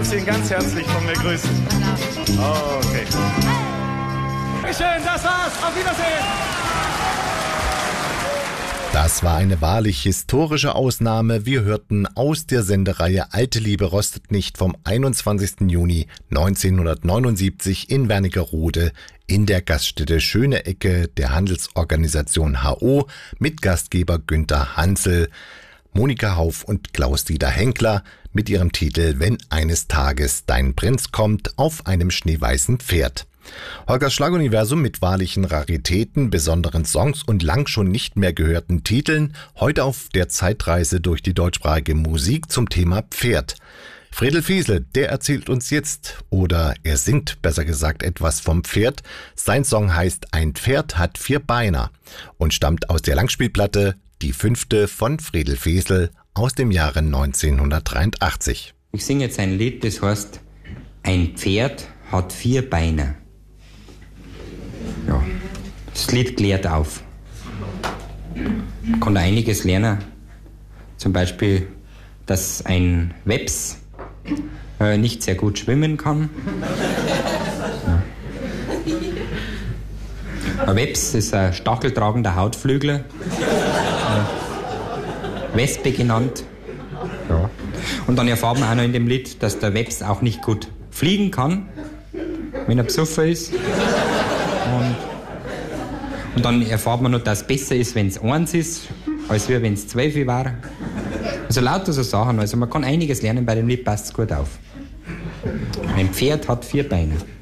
Darf Sie ihn ganz herzlich von mir grüßen? Oh, okay. Dankeschön, das war's. Auf Wiedersehen. Das war eine wahrlich historische Ausnahme. Wir hörten aus der Sendereihe Alte Liebe rostet nicht vom 21. Juni 1979 in Wernigerode in der Gaststätte Schöne Ecke der Handelsorganisation HO mit Gastgeber Günter Hansel, Monika Hauf und Klaus-Dieter Henkler mit ihrem Titel Wenn eines Tages dein Prinz kommt auf einem schneeweißen Pferd. Holgers Schlaguniversum mit wahrlichen Raritäten, besonderen Songs und lang schon nicht mehr gehörten Titeln, heute auf der Zeitreise durch die deutschsprachige Musik zum Thema Pferd. Fredel Fiesel, der erzählt uns jetzt, oder er singt besser gesagt etwas vom Pferd. Sein Song heißt Ein Pferd hat 4 Beine und stammt aus der Langspielplatte Die 5. von Fredel Fiesel aus dem Jahre 1983. Ich singe jetzt ein Lied, das heißt Ein Pferd hat 4 Beine. Ja, das Lied klärt auf. Man kann da einiges lernen. Zum Beispiel, dass ein Webs nicht sehr gut schwimmen kann. Ja. Ein Webs ist ein stacheltragender Hautflügler. Wespe genannt. Ja. Und dann erfahren wir auch noch in dem Lied, dass der Webs auch nicht gut fliegen kann, wenn er besoffen ist. Und dann erfahrt man noch, dass es besser ist, wenn es 1 ist, als wenn es 12 war. Also lauter so Sachen. Also man kann einiges lernen, bei dem Lied passt es gut auf. Ein Pferd hat 4 Beine.